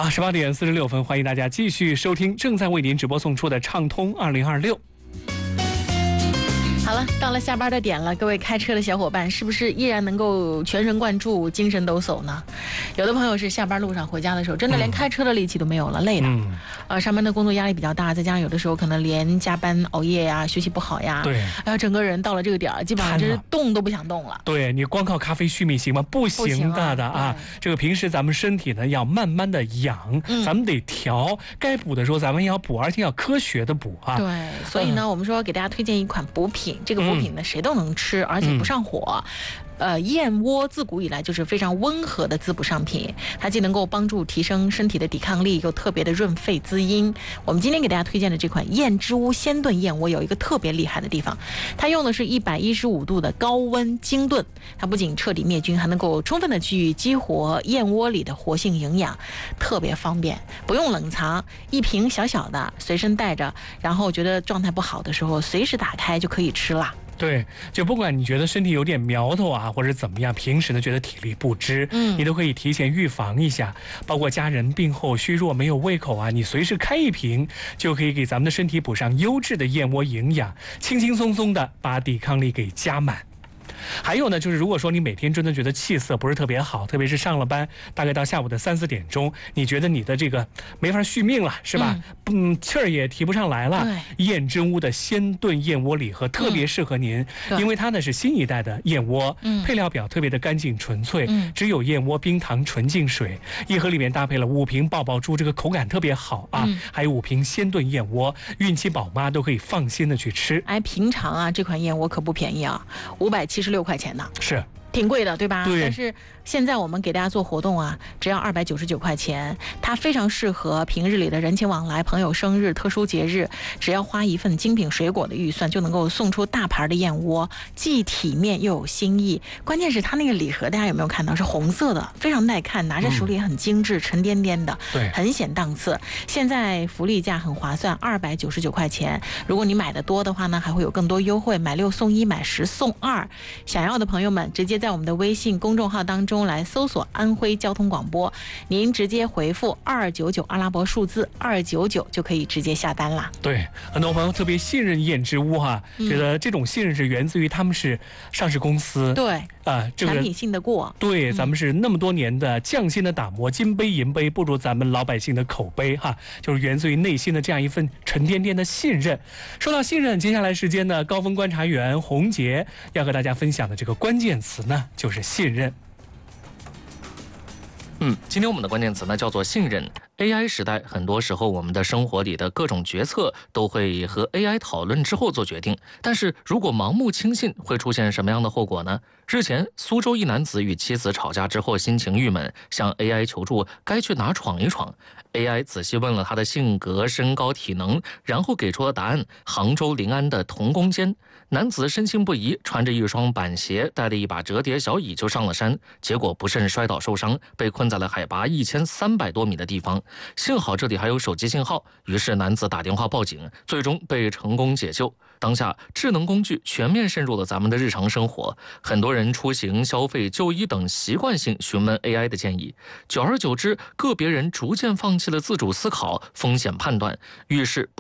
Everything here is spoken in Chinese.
好，18:46，欢迎大家继续收听正在为您直播送出的畅通2026。 好了，到了下班的点了，各位开车的小伙伴是不是依然能够全神贯注、精神抖擞呢？有的朋友是下班路上回家的时候，真的连开车的力气都没有了，累了。上班的工作压力比较大，再加上有的时候可能连加班熬夜呀、休息不好呀， 对， 然后整个人到了这个点儿，基本上就是动都不想动了。 对，你光靠咖啡续命行吗？不行的啊！这个平时咱们身体呢要慢慢的养，咱们得调，该补的时候咱们要补，而且要科学的补啊。 对，所以呢，我们说给大家推荐一款补品，这个补品呢谁都能吃，而且不上火。燕窝自古以来就是非常温和的滋补上品，它既能够帮助提升身体的抵抗力，又特别的润肺滋阴。我们今天给大家推荐的这款燕之屋鲜炖燕窝有一个特别厉害的地方，它用的是115度的高温精炖，它不仅彻底灭菌，还能够充分的去激活燕窝里的活性营养，特别方便，不用冷藏，一瓶小小的随身带着，然后觉得状态不好的时候随时打开就可以吃了。 对，就不管你觉得身体有点苗头啊，或者怎么样，平时呢觉得体力不支，你都可以提前预防一下。包括家人病后虚弱没有胃口啊，你随时开一瓶，就可以给咱们的身体补上优质的燕窝营养，轻轻松松的把抵抗力给加满。还有呢，就是如果说你每天真的觉得气色不是特别好，特别是上了班，大概到下午的3、4点钟，你觉得你的这个没法续命了，是吧？气儿也提不上来了。燕之屋的鲜炖燕窝礼盒特别适合您，因为它呢是新一代的燕窝，配料表特别的干净纯粹，只有燕窝、冰糖、纯净水，一盒里面搭配了5瓶爆爆珠，这个口感特别好啊，还有5瓶鲜炖燕窝，孕期宝妈都可以放心的去吃。 平常啊这款燕窝可不便宜啊，576块钱呢， 是挺贵的，对吧？ 对。 但是现在我们给大家做活动啊，只要299块钱，它非常适合平日里的人情往来、朋友生日、特殊节日，只要花一份精品水果的预算，就能够送出大牌的燕窝，既体面又有新意。关键是它那个礼盒，大家有没有看到是红色的，非常耐看，拿着手里也很精致，沉甸甸的， 对， 很显档次。现在福利价很划算，299块钱。如果你买的多的话呢，还会有更多优惠，买6送1，买10送2。想要的朋友们直接在我们的微信公众号当中来搜索安徽交通广播，您直接回复299阿拉伯数字299就可以直接下单啦。 对，很多朋友特别信任燕之屋哈，觉得这种信任是源自于他们是上市公司， 对这个产品信得过， 对，咱们是那么多年的匠心的打磨，金杯银杯不如咱们老百姓的口碑哈，就是源自于内心的这样一份沉甸甸的信任。说到信任，接下来时间呢，高峰观察员洪杰要和大家分享的这个关键词呢，就是信任。 今天我们的关键词呢叫做信任。AI 时代，很多时候我们的生活里的各种决策都会和 AI 讨论之后做决定，但是如果盲目轻信，会出现什么样的后果呢？日前，苏州一男子与妻子吵架之后心情郁闷，向 AI 求助该去哪闯一闯。AI 仔细问了他的性格、身高、体能，然后给出了答案：杭州临安的童工间。男子深信不疑，穿着一双板鞋，带了一把折叠小椅就上了山，结果不慎摔倒受伤，被困在了海拔1300多米的地方。幸好这里还有手机信号，于是男子打电话报警，最终被成功解救。当下，智能工具全面渗入了咱们的日常生活，很多人出行、消费、就医等习惯性询问 AI 的建议，久而久之，个别人逐渐放弃了自主思考、风险判断，遇事